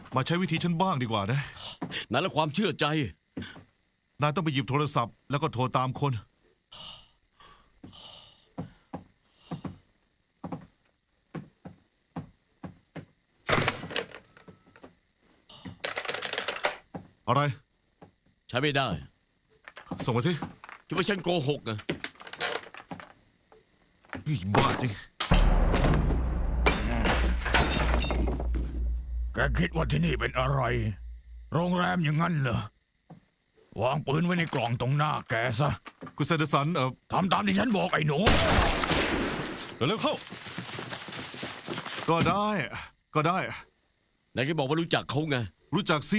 มาใช้วิธีฉันบ้างดีกว่านะนั่นละความเชื่อใจนายต้องไปหยิบโทรศัพท์แล้วก็โทรตามคน อะไรใช้ไม่ได้ส่งมาสิคิดว่าฉันโกหกอะบ้าจริงแกคิดว่าที่นี่เป็นอะไร โรงแรมอย่างนั้นเหรอ วางปืนไว้ในกล่องตรงหน้าแกซะคุณเซนเดอร์สันทำตามที่ฉันบอกไอ้หนูเร็วเข้า ก็ได้ ก็ได้ไหนแกบอกว่ารู้จักเขาไงรู้จักสิ